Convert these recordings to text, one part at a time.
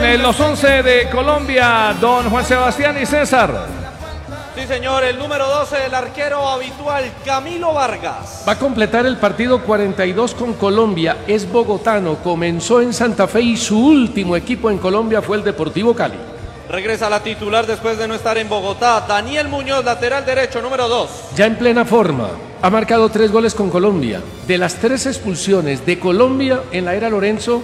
los 11 de Colombia, don Juan Sebastián y César. Sí, señor, el número 12, el arquero habitual, Camilo Vargas. Va a completar el partido 42 con Colombia, es bogotano, comenzó en Santa Fe y su último equipo en Colombia fue el Deportivo Cali. Regresa a la titular después de no estar en Bogotá, Daniel Muñoz, lateral derecho, número 2. Ya en plena forma, ha marcado 3 goles con Colombia. De las 3 expulsiones de Colombia en la era Lorenzo,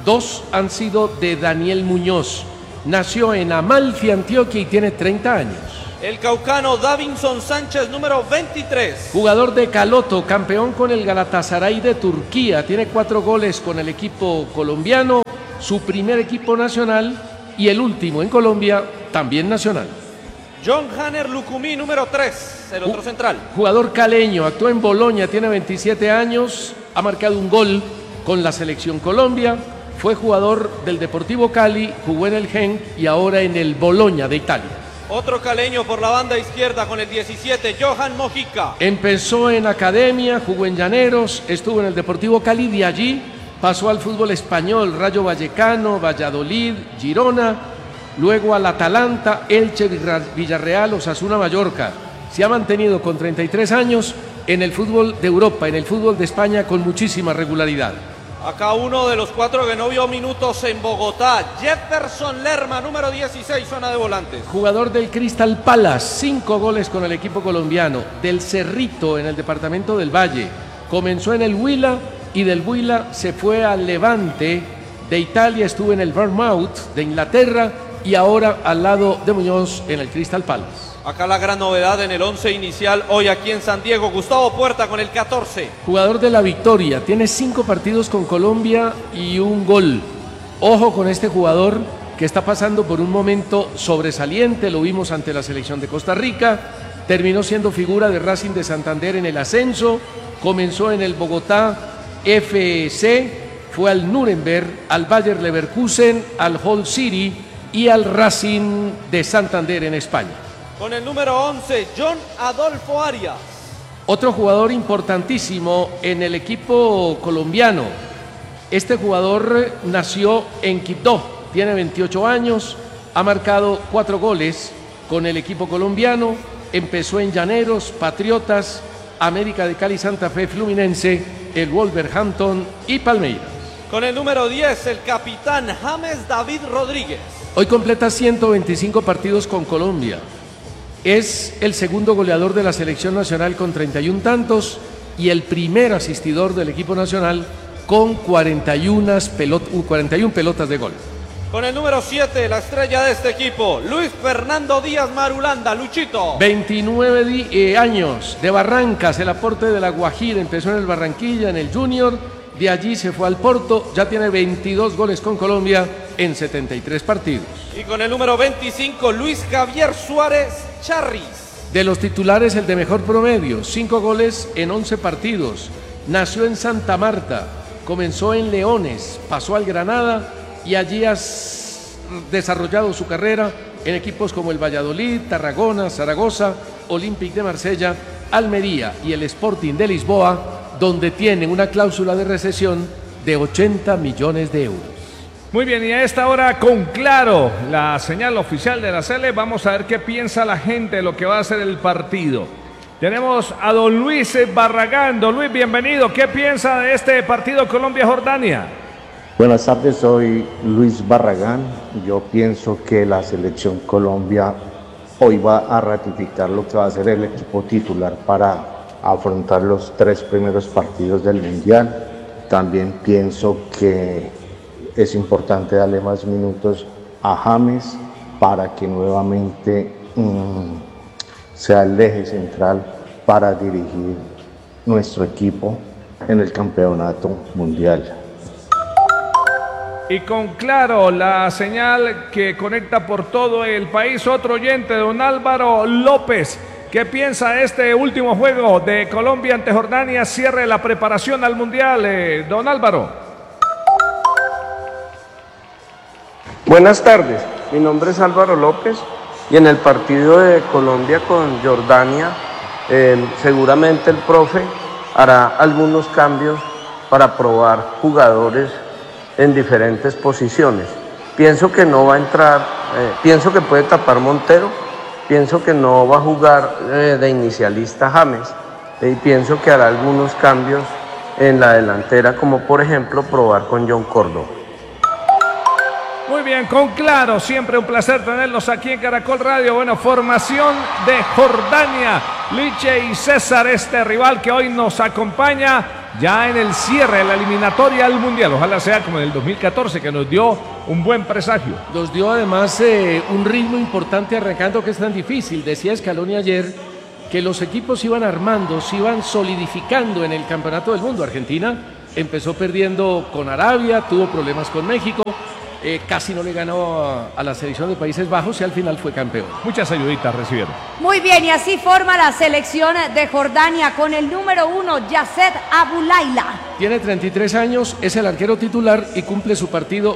2 han sido de Daniel Muñoz. Nació en Amalfi, Antioquia y tiene 30 años. El caucano Davinson Sánchez, número 23. Jugador de Caloto, campeón con el Galatasaray de Turquía. Tiene 4 goles con el equipo colombiano, su primer equipo nacional y el último en Colombia, también nacional. John Hanner Lucumí, número 3, el otro central. Jugador caleño, actuó en Boloña, tiene 27 años, ha marcado un gol con la selección Colombia. Fue jugador del Deportivo Cali, jugó en el Genk y ahora en el Boloña de Italia. Otro caleño por la banda izquierda con el 17, Johan Mojica. Empezó en academia, jugó en Llaneros, estuvo en el Deportivo Cali, de allí pasó al fútbol español, Rayo Vallecano, Valladolid, Girona, luego al Atalanta, Elche, Villarreal, Osasuna, Mallorca. Se ha mantenido con 33 años en el fútbol de Europa, en el fútbol de España con muchísima regularidad. Acá uno de los 4 que no vio minutos en Bogotá, Jefferson Lerma, número 16, zona de volantes. Jugador del Crystal Palace, 5 goles con el equipo colombiano. Del Cerrito, en el departamento del Valle. Comenzó en el Huila y del Huila se fue al Levante de Italia, estuvo en el Bournemouth de Inglaterra y ahora al lado de Muñoz en el Crystal Palace. Acá la gran novedad en el 11 inicial, hoy aquí en San Diego, Gustavo Puerta con el 14. Jugador de la Victoria, tiene 5 partidos con Colombia y un gol. Ojo con este jugador que está pasando por un momento sobresaliente, lo vimos ante la selección de Costa Rica, terminó siendo figura de Racing de Santander en el ascenso, comenzó en el Bogotá FC, fue al Nuremberg, al Bayer Leverkusen, al Hull City y al Racing de Santander en España. Con el número 11, John Adolfo Arias. Otro jugador importantísimo en el equipo colombiano. Este jugador nació en Quibdó, tiene 28 años, ha marcado 4 goles con el equipo colombiano, empezó en Llaneros, Patriotas, América de Cali, Santa Fe, Fluminense, el Wolverhampton y Palmeiras. Con el número 10, el capitán James David Rodríguez. Hoy completa 125 partidos con Colombia. Es el segundo goleador de la selección nacional con 31 tantos y el primer asistidor del equipo nacional con 41 pelotas de gol. Con el número 7, la estrella de este equipo, Luis Fernando Díaz Marulanda, Luchito. 29 años, de Barrancas, el aporte de la Guajira, empezó en el Barranquilla, en el Junior, de allí se fue al Porto, ya tiene 22 goles con Colombia en 73 partidos. Y con el número 25, Luis Javier Suárez Charris. De los titulares, el de mejor promedio, 5 goles en 11 partidos. Nació en Santa Marta, comenzó en Leones, pasó al Granada y allí ha desarrollado su carrera en equipos como el Valladolid, Tarragona, Zaragoza, Olympique de Marsella, Almería y el Sporting de Lisboa, donde tiene una cláusula de rescisión de 80 millones de euros. Muy bien, y a esta hora con Claro, la señal oficial de la Sele, vamos a ver qué piensa la gente de lo que va a ser el partido. Tenemos a don Luis Barragán. Don Luis, bienvenido. ¿Qué piensa de este partido Colombia-Jordania? Buenas tardes, soy Luis Barragán. Yo pienso que la selección Colombia hoy va a ratificar lo que va a ser el equipo titular para afrontar los 3 primeros partidos del Mundial. También pienso que es importante darle más minutos a James para que nuevamente sea el eje central para dirigir nuestro equipo en el campeonato mundial. Y con Claro, la señal que conecta por todo el país, otro oyente, don Álvaro López. ¿Qué piensa de este último juego de Colombia ante Jordania? Cierre la preparación al Mundial, don Álvaro. Buenas tardes, mi nombre es Álvaro López y en el partido de Colombia con Jordania seguramente el profe hará algunos cambios para probar jugadores en diferentes posiciones. Pienso que no va a entrar, pienso que puede tapar Montero, pienso que no va a jugar de inicialista James y pienso que hará algunos cambios en la delantera, como por ejemplo probar con John Córdoba. Muy bien, con Claro, siempre un placer tenerlos aquí en Caracol Radio. Bueno, formación de Jordania, Liche y César, este rival que hoy nos acompaña ya en el cierre de la eliminatoria al Mundial. Ojalá sea como en el 2014, que nos dio un buen presagio. Nos dio además un ritmo importante arrancando, que es tan difícil. Decía Scaloni ayer que los equipos iban armando, se iban solidificando en el Campeonato del Mundo. Argentina empezó perdiendo con Arabia, tuvo problemas con México. Casi no le ganó a la selección de Países Bajos y al final fue campeón. Muchas ayuditas recibieron. Muy bien, y así forma la selección de Jordania con el número 1, Yasset Aboulayla. Tiene 33 años, es el arquero titular y cumple su partido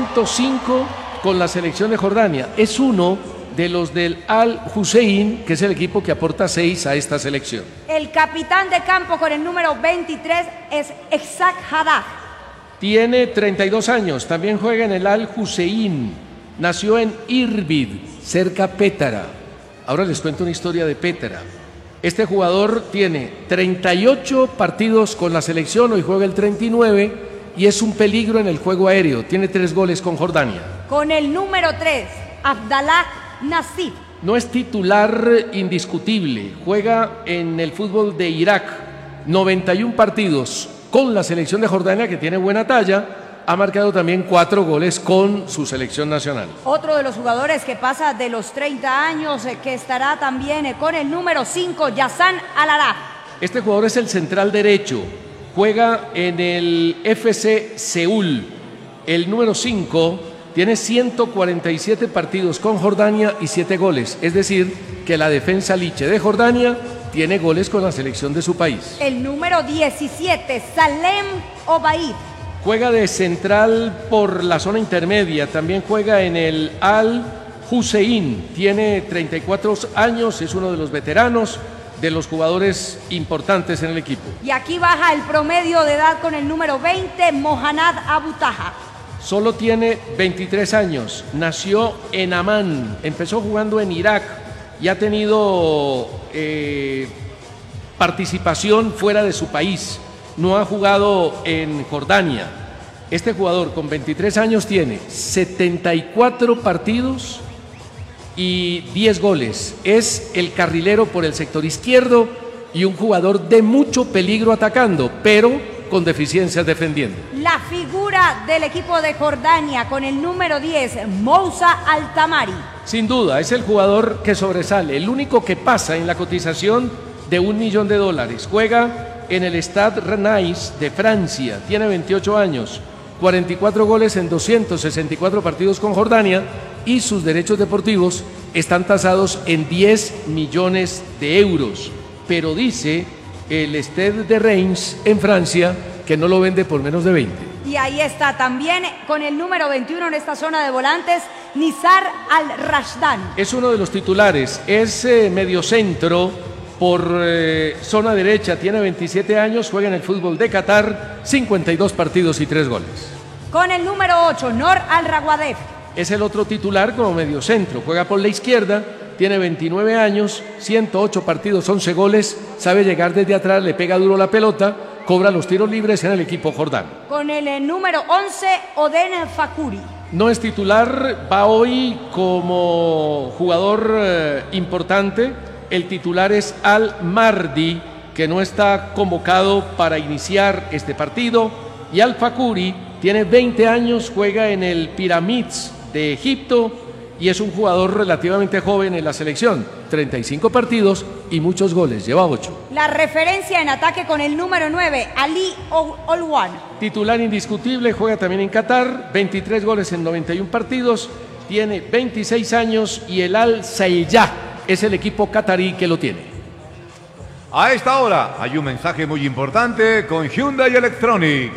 105 con la selección de Jordania. Es uno de los del Al Hussein, que es el equipo que aporta 6 a esta selección. El capitán de campo con el número 23 es Exak Haddad. Tiene 32 años, también juega en el Al Hussein, nació en Irbid, cerca Pétara. Ahora les cuento una historia de Pétara. Este jugador tiene 38 partidos con la selección, hoy juega el 39 y es un peligro en el juego aéreo, tiene 3 goles con Jordania. Con el número 3, Abdallah Nassif. No es titular indiscutible, juega en el fútbol de Irak, 91 partidos con la selección de Jordania, que tiene buena talla, ha marcado también 4 goles con su selección nacional. Otro de los jugadores que pasa de los 30 años, que estará también con el número 5, Yassan Al-Araf. Este jugador es el central derecho, juega en el FC Seúl. El número 5 tiene 147 partidos con Jordania y 7 goles, es decir, que la defensa Liche de Jordania tiene goles con la selección de su país. El número 17, Salem Obaid. Juega de central por la zona intermedia, también juega en el Al Hussein, tiene 34 años, es uno de los veteranos, de los jugadores importantes en el equipo. Y aquí baja el promedio de edad con el número 20, Mohannad Abu Taha. Solo tiene 23 años, nació en Amán, empezó jugando en Irak y ha tenido participación fuera de su país, no ha jugado en Jordania. Este jugador con 23 años tiene 74 partidos y 10 goles. Es el carrilero por el sector izquierdo y un jugador de mucho peligro atacando, pero con deficiencias defendiendo. La figura del equipo de Jordania con el número 10, Moussa Al-Tamari. Sin duda, es el jugador que sobresale, el único que pasa en la cotización de $1 millón. Juega en el Stade Rennais de Francia, tiene 28 años, 44 goles en 264 partidos con Jordania y sus derechos deportivos están tasados en 10 millones de euros. Pero dice el Stade de Reims en Francia que no lo vende por menos de 20. Y ahí está también con el número 21 en esta zona de volantes, Nizar Al-Rashdan. Es uno de los titulares, es mediocentro por zona derecha, tiene 27 años, juega en el fútbol de Qatar, 52 partidos y 3 goles. Con el número 8, Nor Al-Rawadef. Es el otro titular como mediocentro, juega por la izquierda, tiene 29 años, 108 partidos, 11 goles, sabe llegar desde atrás, le pega duro la pelota, cobra los tiros libres en el equipo jordano. Con el número 11, Oden Fakuri. No es titular, va hoy como jugador importante. El titular es Al-Mardi, que no está convocado para iniciar este partido. Y Al-Fakuri tiene 20 años, juega en el Pyramids de Egipto y es un jugador relativamente joven en la selección. 35 partidos y muchos goles, lleva 8. La referencia en ataque con el número 9, Ali Olwan. Titular indiscutible, juega también en Qatar, 23 goles en 91 partidos, tiene 26 años y el Al-Sayyah es el equipo catarí que lo tiene. A esta hora hay un mensaje muy importante con Hyundai Electronics.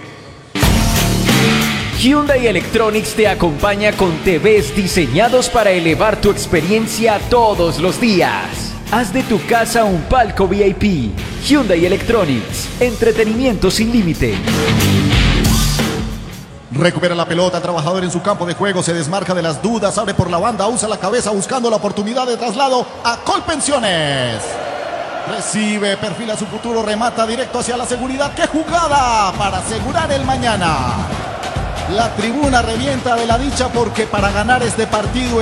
Hyundai Electronics te acompaña con TVs diseñados para elevar tu experiencia todos los días. Haz de tu casa un palco VIP. Hyundai Electronics, entretenimiento sin límite. Recupera la pelota, el trabajador en su campo de juego, se desmarca de las dudas, abre por la banda, usa la cabeza buscando la oportunidad de traslado a Colpensiones. Recibe, perfila su futuro, remata directo hacia la seguridad. ¡Qué jugada para asegurar el mañana! La tribuna revienta de la dicha porque para ganar este partido